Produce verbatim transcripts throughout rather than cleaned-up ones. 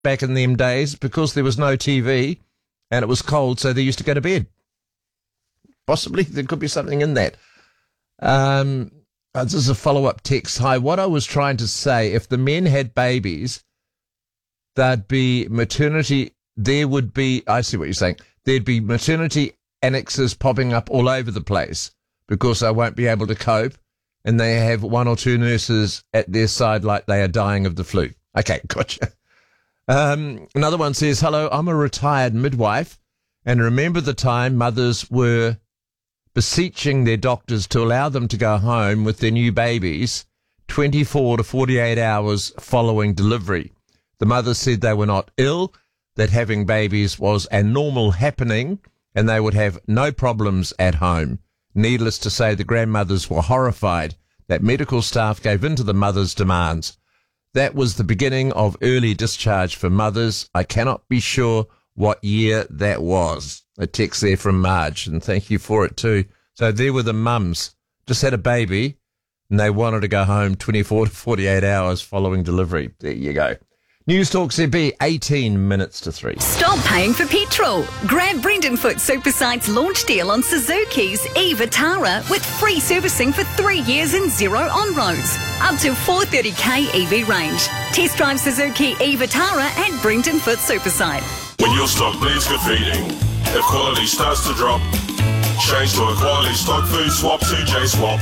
back in them days because there was no T V and it was cold, so they used to go to bed. Possibly there could be something in that. Um, uh, this is a follow-up text. Hi, what I was trying to say, if the men had babies, there'd be maternity, there would be, I see what you're saying, there'd be maternity annexes popping up all over the place because they won't be able to cope and they have one or two nurses at their side like they are dying of the flu. Okay, gotcha. Um, another one says, hello, I'm a retired midwife and remember the time mothers were beseeching their doctors to allow them to go home with their new babies twenty-four to forty-eight hours following delivery. The mothers said they were not ill, that having babies was a normal happening, and they would have no problems at home. Needless to say, the grandmothers were horrified that medical staff gave in to the mothers' demands. That was the beginning of early discharge for mothers. I cannot be sure what year that was. A text there from Marge, and thank you for it too. So there were the mums, just had a baby, and they wanted to go home twenty-four to forty-eight hours following delivery. There you go. News Talk Z B, eighteen minutes to three. Stop paying for petrol. Grab Brendan Foot Supersite's launch deal on Suzuki's e-Vitara with free servicing for three years and zero on-roads. Up to four hundred thirty k E V range. Test drive Suzuki e-Vitara at Brendan Foot Supersite. When your stock needs good feeding, if quality starts to drop, change to a quality stock food swap to J-Swap.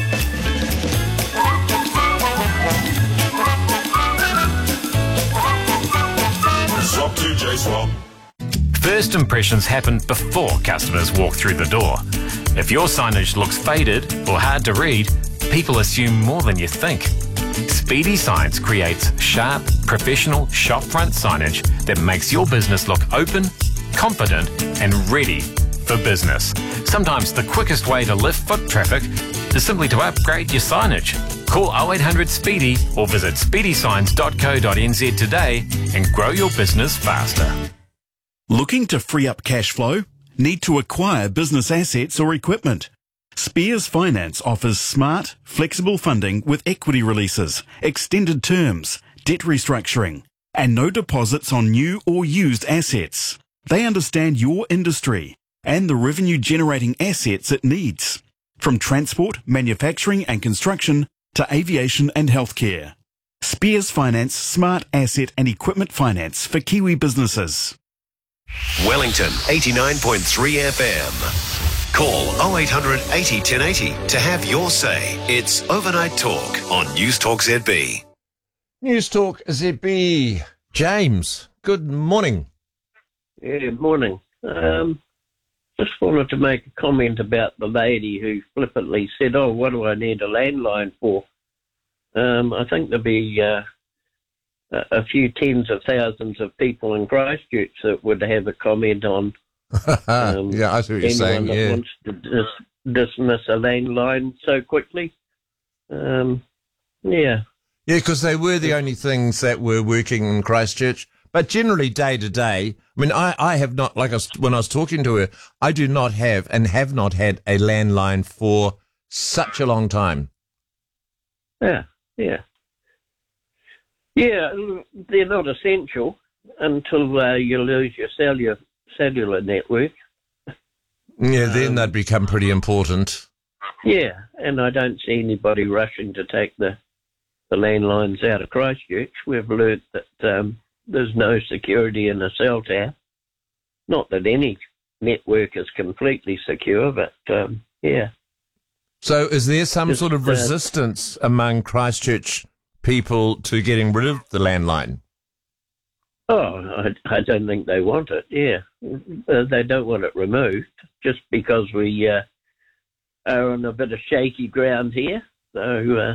Swap to J-Swap. First impressions happen before customers walk through the door. If your signage looks faded or hard to read, people assume more than you think. Speedy Signs creates sharp, professional shopfront signage that makes your business look open, confident and ready for business. Sometimes the quickest way to lift foot traffic is simply to upgrade your signage. Call oh eight hundred SPEEDY or visit speedy signs dot co dot n z today and grow your business faster. Looking to free up cash flow? Need to acquire business assets or equipment? Spears Finance offers smart, flexible funding with equity releases, extended terms, debt restructuring, and no deposits on new or used assets. They understand your industry and the revenue-generating assets it needs, from transport, manufacturing and construction to aviation and healthcare. Spears Finance smart asset and equipment finance for Kiwi businesses. Wellington eighty-nine point three F M. Call oh eight hundred eighty ten eighty to have your say. It's Overnight Talk on News Talk Z B. News Talk Z B. James, good morning. Yeah, morning. Um, just wanted to make a comment about the lady who flippantly said, oh, what do I need a landline for? Um, I think there'll be uh, a few tens of thousands of people in Christchurch that would have a comment on um, yeah, I see what you're saying. that Yeah. wants to dis- dismiss a landline so quickly. Um, yeah. Yeah, because they were the only things that were working in Christchurch. But generally, day to day, I mean, I, I have not, like I was, when I was talking to her, I do not have and have not had a landline for such a long time. Yeah, yeah. Yeah, they're not essential until uh, you lose your cellular, cellular network. Yeah, then Um, they'd become pretty important. Yeah, and I don't see anybody rushing to take the, the landlines out of Christchurch. We've learnt that um, there's no security in a cell tower. Not that any network is completely secure, but um, yeah. So is there some Just, sort of uh, resistance among Christchurch people to getting rid of the landline? Oh, I, I don't think they want it, yeah. Uh, they don't want it removed just because we uh, are on a bit of shaky ground here. So, uh,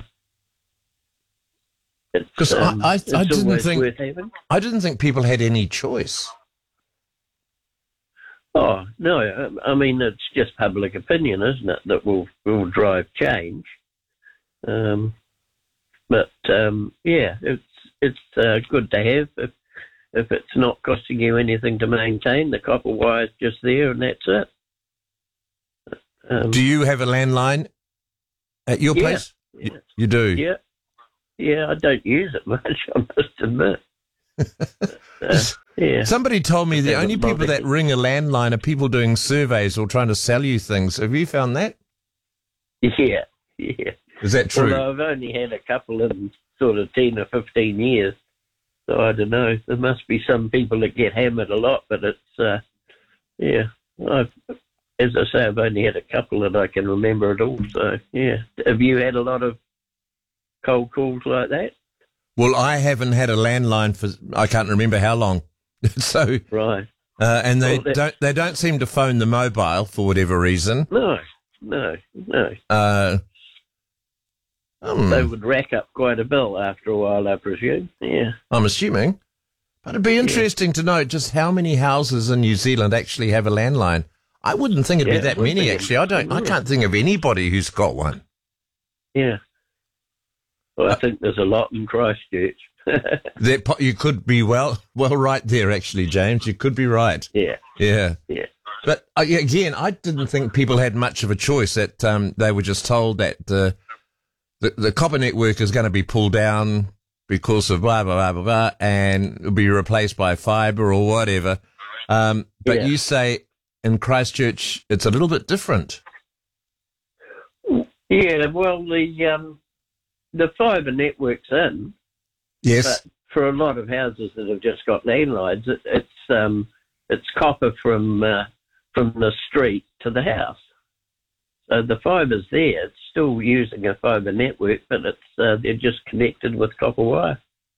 Because um, I, I, it's I didn't always think worth having. I didn't think people had any choice. Oh, no, I I mean, it's just public opinion, isn't it, that will, will drive change. Um, but, um, yeah, it's it's uh, good to have if, if it's not costing you anything to maintain. The copper wire's just there and that's it. Um, Do you have a landline at your Yeah, place? yeah. You, you do? Yeah, yeah, I don't use it much, I must admit. uh, yeah. Somebody told me the Doesn't only people bother that you. ring a landline are people doing surveys or trying to sell you things. Have you found that? Yeah, yeah. Is that true? Although I've only had a couple in sort of ten or fifteen years, so I don't know. There must be some people that get hammered a lot, but it's uh, yeah. I've, as I say, I've only had a couple that I can remember at all. So yeah. Have you had a lot of cold calls like that? Well, I haven't had a landline for I can't remember how long. so Right. uh, and they Well, that- don't they don't seem to phone the mobile for whatever reason. No, no, no. Uh, hmm, They would rack up quite a bill after a while, I presume. Yeah. I'm assuming. But it'd be interesting to know just how many houses in New Zealand actually have a landline. I wouldn't think it'd Yeah, be that it would many be. actually. I don't I can't think of anybody who's got one. Yeah. Well, I think there's a lot in Christchurch. That po- you could be well well right there actually, James. You could be right. Yeah, Yeah. yeah. But uh, yeah, again, I didn't think people had much of a choice. That um, they were just told that uh, the the copper network is going to be pulled down because of blah blah blah blah blah, and it'll be replaced by fibre or whatever. Um, but Yeah. you say in Christchurch it's a little bit different. Yeah, well, the um, the fibre network's in, Yes. but for a lot of houses that have just got landlines, it, it's um, it's copper from uh, from the street to the house. So the fibre's there. It's still using a fibre network, but it's uh, they're just connected with copper wire.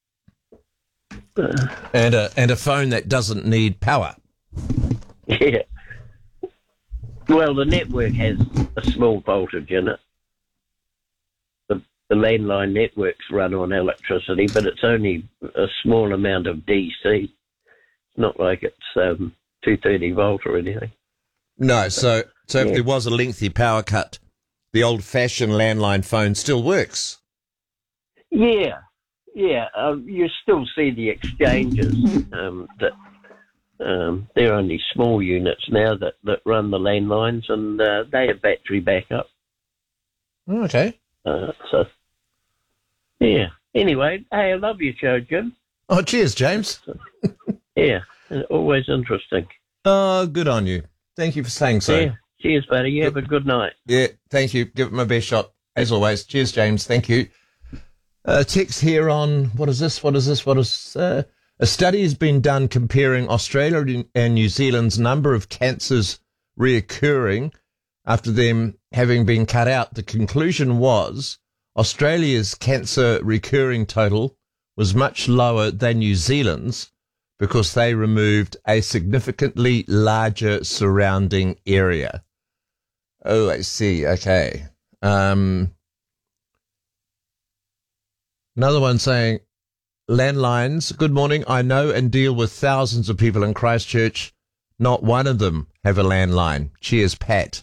Uh, and a and a phone that doesn't need power. yeah. Well, the network has a small voltage in it. The, the landline networks run on electricity, but it's only a small amount of D C. It's not like it's um, two thirty volt or anything. No. So so if Yeah. there was a lengthy power cut, the old-fashioned landline phone still works. Yeah, yeah. Um, you still see the exchanges um, that um, they're only small units now that, that run the landlines, and uh, they have battery backup. Okay. Uh, so, yeah. Anyway, hey, I love your show, Jim. Oh, cheers, James. Yeah, always interesting. Oh, good on you. Thank you for saying so. Yeah. Cheers, buddy. You have a good night. Yeah, thank you. Give it my best shot, as always. Cheers, James. Thank you. Uh, text here on, what is this? What is this? What is, uh, a study has been done comparing Australia and New Zealand's number of cancers reoccurring after them having been cut out. The conclusion was Australia's cancer recurring total was much lower than New Zealand's because they removed a significantly larger surrounding area. Oh, I see. Okay. Um, another one saying, landlines, good morning. I know and deal with thousands of people in Christchurch. Not one of them have a landline. Cheers, Pat.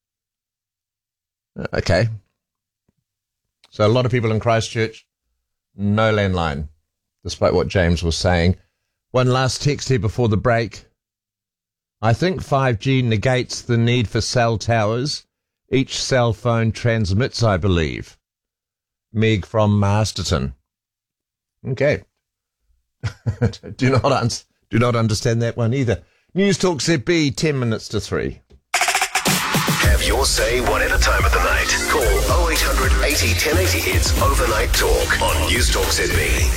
Okay. So a lot of people in Christchurch, no landline, despite what James was saying. One last text here before the break. I think five G negates the need for cell towers. Each cell phone transmits, I believe. Meg from Masterton. Okay. do not un- do not understand that one either. News Talk Z B, ten minutes to three. Have your say whatever time of the night. Call oh eight hundred eighty ten eighty. It's Overnight Talk on News Talk Z B.